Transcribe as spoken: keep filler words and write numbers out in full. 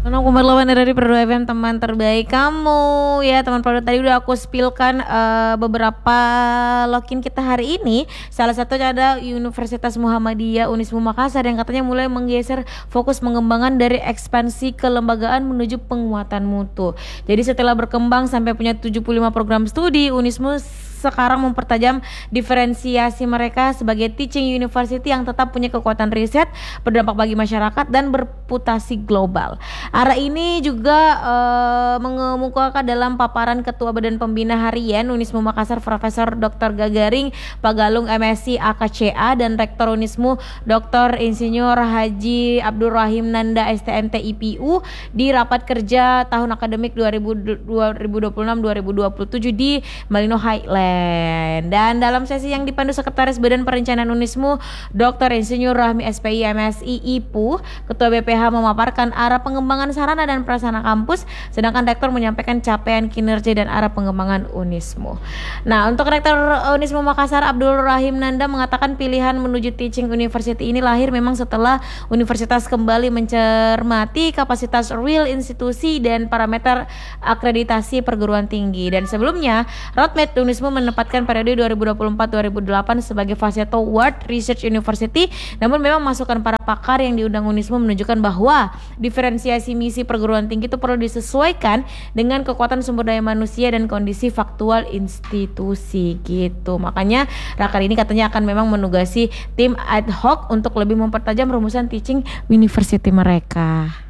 Karena Kumar Lawan dari Produk F M, teman terbaik kamu ya teman Produk. Tadi udah aku spillkan uh, beberapa login kita hari ini. Salah satunya ada Universitas Muhammadiyah Unismu Makassar yang katanya mulai menggeser fokus pengembangan dari ekspansi kelembagaan menuju penguatan mutu. Jadi setelah berkembang sampai punya tujuh puluh lima program studi, Unismu sekarang mempertajam diferensiasi mereka sebagai teaching university yang tetap punya kekuatan riset, berdampak bagi masyarakat dan berputasi global. Arah ini juga uh, mengemukakan dalam paparan Ketua Badan Pembina Harian Unismu Makassar Profesor Doktor Gagaring Pagalung M Si A K C A dan Rektor Unismu Doktor Insinyur Haji Abdul Rahim Nanda S T M T I P U di rapat kerja tahun akademik dua ribu dua puluh enam dua ribu dua puluh tujuh di Malino Highland. Dan dalam sesi yang dipandu Sekretaris Badan Perencanaan Unismu Doktor Insinyur Rahmi S P I M Si I P U, Ketua B P H memaparkan arah pengembangan sarana dan prasarana kampus, sedangkan Rektor menyampaikan capaian kinerja dan arah pengembangan Unismu. Nah, untuk Rektor Unismu Makassar Abdul Rahim Nanda mengatakan pilihan menuju teaching university ini lahir memang setelah universitas kembali mencermati kapasitas real institusi dan parameter akreditasi perguruan tinggi. Dan sebelumnya, roadmap Unismu menempatkan periode dua ribu dua puluh empat dua ribu delapan sebagai fase toward research university, namun memang masukan para pakar yang diundang Unismu menunjukkan bahwa diferensiasi misi perguruan tinggi itu perlu disesuaikan dengan kekuatan sumber daya manusia dan kondisi faktual institusi gitu. Makanya Raker ini katanya akan memang menugasi tim ad hoc untuk lebih mempertajam rumusan teaching university mereka.